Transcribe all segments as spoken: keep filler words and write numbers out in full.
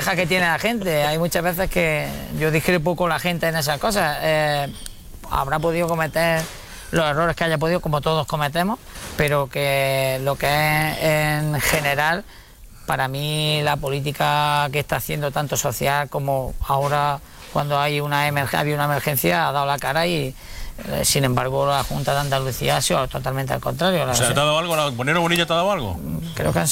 quejas que tiene la gente. Hay muchas veces que yo discrepo con la gente en esas cosas. Eh, habrá podido cometer los errores que haya podido, como todos cometemos, pero que lo que es en general, para mí la política que está haciendo tanto social como ahora cuando hay una emergencia, había una emergencia, ha dado la cara y eh, sin embargo la Junta de Andalucía ha sido totalmente al contrario. O sea, ¿te ha dado algo? ¿La Bonero Bonilla te ha dado algo? Creo que han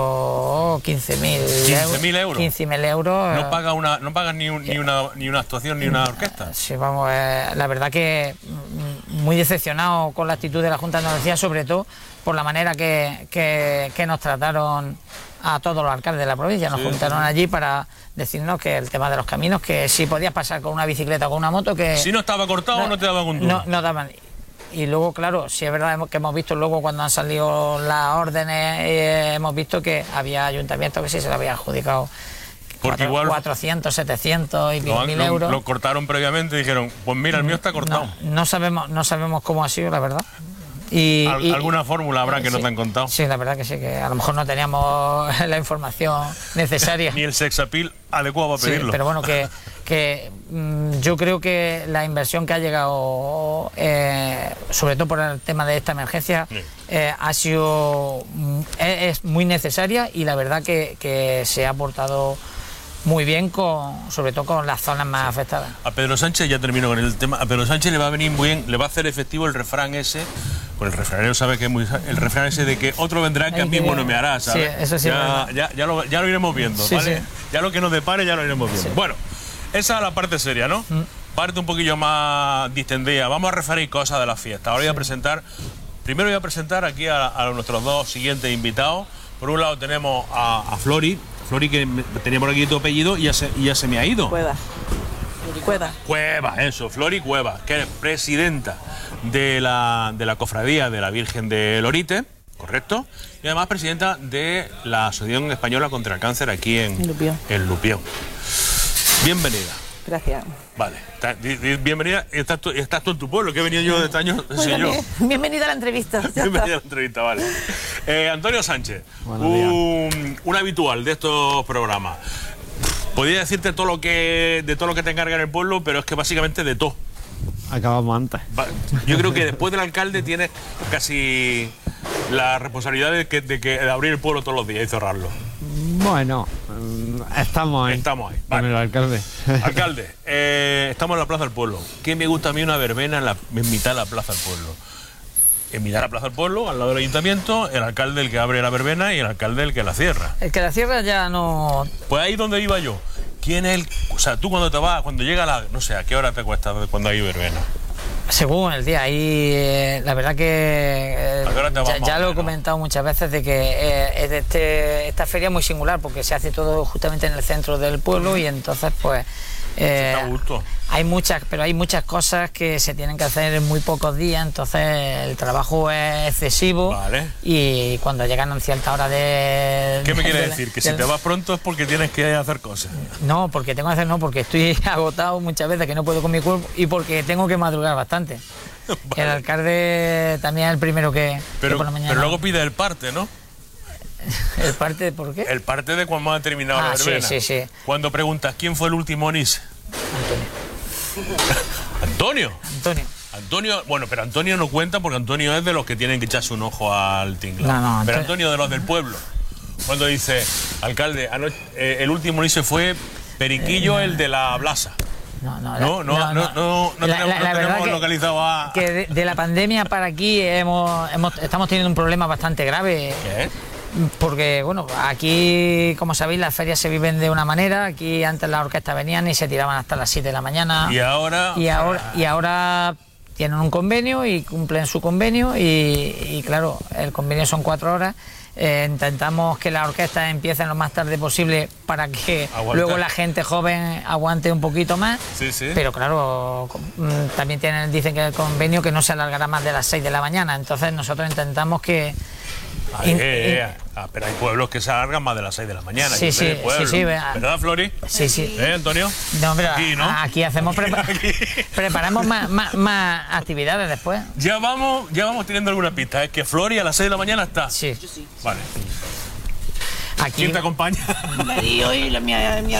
sido quince mil euros. quince mil euros. No pagas una, no pagas ni, un, ni, una, ni una actuación ni una orquesta. Sí, vamos, eh, la verdad que muy decepcionado con la actitud de la Junta de Andalucía, sobre todo por la manera que, que, que nos trataron a todos los alcaldes de la provincia. Nos sí, juntaron sí. allí para decirnos que el tema de los caminos, que si podías pasar con una bicicleta o con una moto, que... Si no estaba cortado, no, no te daban un duro. No, no daban. Y luego, claro, sí es verdad que hemos visto luego cuando han salido las órdenes, eh, hemos visto que había ayuntamientos que sí se le había adjudicado porque igual cuatrocientos, setecientos y mil euros. Lo, lo cortaron previamente y dijeron, pues mira, el mío está cortado. No, no sabemos, no sabemos cómo ha sido, la verdad. Y, Al, y, ¿Alguna fórmula habrá que sí, no te han contado? Sí, la verdad que sí, que a lo mejor no teníamos la información necesaria. Ni el sex appeal adecuado para pedirlo. Sí, pero bueno, que, que mmm, yo creo que la inversión que ha llegado, eh, sobre todo por el tema de esta emergencia, sí. eh, ha sido es, es muy necesaria y la verdad que, que se ha aportado muy bien, con, sobre todo con las zonas más sí. afectadas. A Pedro Sánchez, ya termino con el tema, a Pedro Sánchez le va a venir muy bien, le va a hacer efectivo el refrán ese, pues el refranero sabe que es muy, el refrán ese de que otro vendrá que a mí bueno me hará, ¿sabes? Sí, eso sí, ya, ya, ya, lo, ya lo iremos viendo, sí, ¿vale? Sí. Ya lo que nos depare ya lo iremos viendo. Sí. Bueno, esa es la parte seria, ¿no? Mm. Parte un poquillo más distendida. Vamos a referir cosas de la fiesta. Ahora sí. voy a presentar, primero voy a presentar aquí a, a nuestros dos siguientes invitados. Por un lado tenemos a, a Flori, Flori que tenía por aquí tu apellido y ya se, y ya se me ha ido. Cueva. Cueva. Cueva, eso, Flori Cueva, que es presidenta de la, de la Cofradía de la Virgen de Lorite, correcto, y además presidenta de la Asociación Española contra el Cáncer aquí en Lupión. En Lupión. Bienvenida. Gracias. Vale, bienvenida, estás tú, estás tú en tu pueblo, que he venido yo de este año, soy yo. Bienvenida a la entrevista. Bienvenida a la entrevista, vale. Eh, Antonio Sánchez, un, un habitual de estos programas. Podría decirte todo lo que de todo lo que te encarga en el pueblo, pero es que básicamente de todo. Acabamos antes. Yo creo que después del alcalde tienes casi la responsabilidad de, que, de, que, de abrir el pueblo todos los días y cerrarlo. Bueno, estamos ahí. Estamos ahí. Vale. Con el alcalde. Alcalde, eh, estamos en la Plaza del Pueblo. ¿Qué me gusta a mí una verbena en, la, en mitad de la Plaza del Pueblo? En mitad de la Plaza del Pueblo, al lado del ayuntamiento, el alcalde el que abre la verbena y el alcalde el que la cierra. El que la cierra ya no... Pues ahí donde iba yo. ¿Quién es el...? O sea, tú cuando te vas, cuando llega la... No sé, ¿a qué hora te cuesta cuando hay verbena? Según el día, ahí eh, la verdad que eh, ya, ya lo he comentado muchas veces de que eh, es de este, esta feria es muy singular porque se hace todo justamente en el centro del pueblo y entonces pues eh, a gusto. hay muchas, pero hay muchas cosas que se tienen que hacer en muy pocos días, entonces el trabajo es excesivo. Vale. Y cuando llegan a cierta hora de... ¿Qué me quiere de, decir? ¿Que de, si te vas pronto es porque tienes que hacer cosas? No, porque tengo que hacer no, porque estoy agotado muchas veces, que no puedo con mi cuerpo y porque tengo que madrugar bastante. Vale. El alcalde también es el primero que, pero, que por la mañana... Pero luego pide el parte, ¿no? ¿El parte de por qué? El parte de cuando ha terminado ah, la verbena. Sí, sí, sí. Cuando preguntas quién fue el último anís. Antonio. ¿Antonio? Antonio. Antonio, bueno, pero Antonio no cuenta porque Antonio es de los que tienen que echarse un ojo al tinglado. No, no, Antonio... Pero Antonio de los del pueblo. Cuando dice, alcalde, anoche, eh, el último anís fue Periquillo, eh, no, el de la Blasa. No, no, no, no, no, no, no, no la, tenemos, la, la no tenemos que, localizado a... que de, de la pandemia para aquí hemos, hemos, estamos teniendo un problema bastante grave. ¿Qué? Porque, bueno, aquí, como sabéis, las ferias se viven de una manera. Aquí antes las orquestas venían y se tiraban hasta las siete de la mañana. Y ahora... Y ahora, y ahora tienen un convenio y cumplen su convenio y, y claro, el convenio son cuatro horas. Eh, intentamos que las orquestas empiecen lo más tarde posible para que Aguantar. luego la gente joven aguante un poquito más. Sí, sí. Pero claro, también tienen, dicen que el convenio que no se alargará más de las seis de la mañana. Entonces nosotros intentamos que... Ay, in, eh, eh, ah, pero hay pueblos que se alargan más de las seis de la mañana. Sí, sí, sí, sí, ¿verdad, Flori? Sí, sí. ¿Eh, Antonio? No, pero aquí, ¿no? aquí hacemos prepa aquí. preparamos más, más, más actividades después. Ya vamos, ya vamos teniendo alguna pista. Es que Flori a las seis de la mañana está. Sí. Yo sí. Vale. Aquí... ¿Quién te acompaña? Mi marido y la, mi, mi